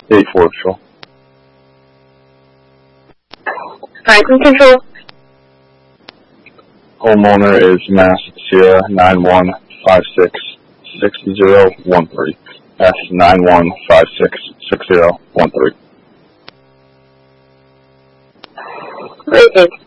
8-4 Patrol. Franklin Control. Homeowner is Mass Sierra 91566013. That's 91566013. Great, thanks.